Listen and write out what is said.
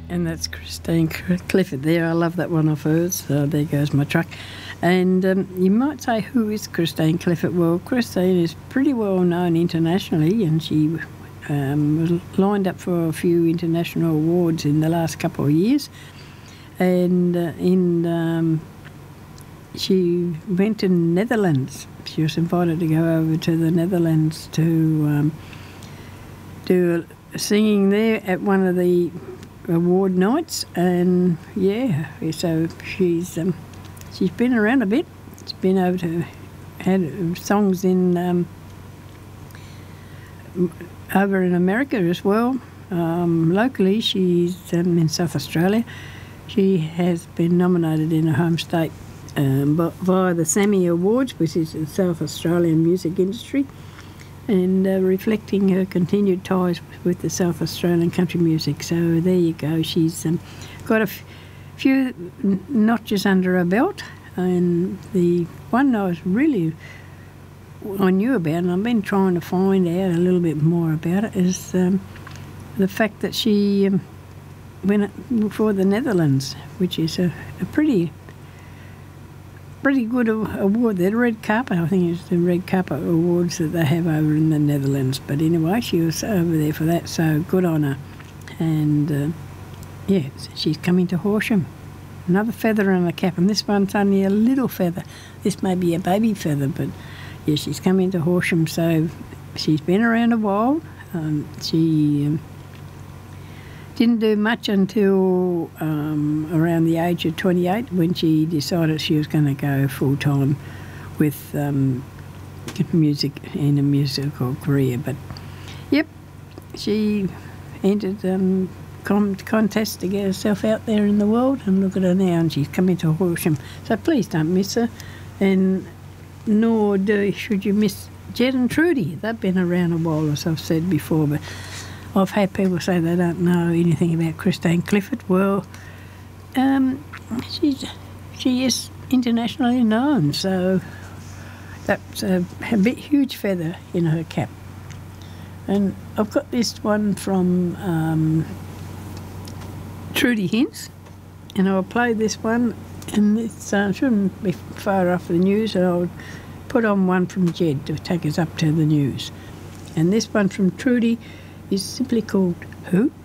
And that's Christine Clifford there. I love that one of hers. So there goes my truck. And you might say, who is Christine Clifford? Well, Christine is pretty well known internationally, and she was lined up for a few international awards in the last couple of years. And she went to the Netherlands. She was invited to go over to the Netherlands to do singing there at one of the award nights, and so she's been around a bit. She's been over to had songs in over in America as well. Locally, she's in South Australia. She has been nominated in her home state via the SAMI Awards, which is the South Australian music industry, and reflecting her continued ties with the South Australian country music. So there you go. She's got a few notches under her belt, and the one I knew about, and I've been trying to find out a little bit more about it, is the fact that she went for the Netherlands, which is a pretty good award. The Red Carpet, I think it's the Red Carpet Awards that they have over in the Netherlands. But anyway, she was over there for that, so good on her. And she's coming to Horsham. Another feather in the cap, and this one's only a little feather. This may be a baby feather, but yeah, she's coming to Horsham, so she's been around a while. She didn't do much until around the age of 28, when she decided she was going to go full-time with music in a musical career. But, yep, she entered contest to get herself out there in the world, and look at her now, and she's coming to Horsham. So please don't miss her, and nor should you miss Jed and Trudy. They've been around a while, as I've said before, but I've had people say they don't know anything about Christine Clifford. Well, she is internationally known, so that's a huge feather in her cap. And I've got this one from Trudy Hints, and I'll play this one, and it shouldn't be far off the news, and I'll put on one from Jed to take us up to the news. And this one from Trudy is simply called Who?